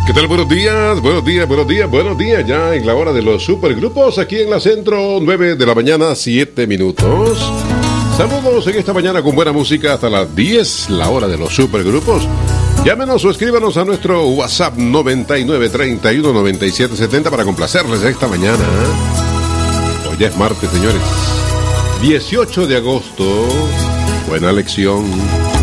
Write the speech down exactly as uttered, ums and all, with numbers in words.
¿Qué tal? Buenos días, buenos días, buenos días, buenos días. Ya en la hora de los supergrupos aquí en la Centro, nueve de la mañana, siete minutos. Saludos en esta mañana con buena música hasta las diez, la hora de los supergrupos. Llámenos o escríbanos a nuestro WhatsApp noventa y nueve treinta y uno noventa y siete setenta para complacerles esta mañana. Hoy ya es martes, señores. dieciocho de agosto. Buena lección.